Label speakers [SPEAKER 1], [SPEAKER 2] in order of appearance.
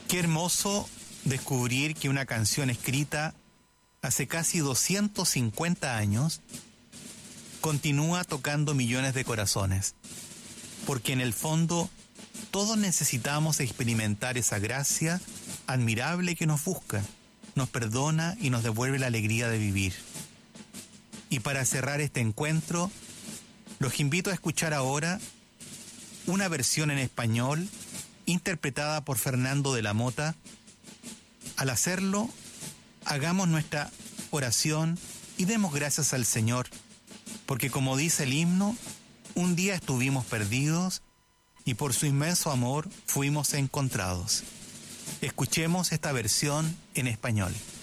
[SPEAKER 1] Qué hermoso descubrir que una canción escrita hace casi 250 años continúa tocando millones de corazones, porque en el fondo todos necesitamos experimentar esa gracia admirable que nos busca, nos perdona y nos devuelve la alegría de vivir. Y para cerrar este encuentro, los invito a escuchar ahora una versión en español interpretada por Fernando de la Mota. Al hacerlo, hagamos nuestra oración y demos gracias al Señor, porque como dice el himno, un día estuvimos perdidos y por su inmenso amor fuimos encontrados. Escuchemos esta versión en español.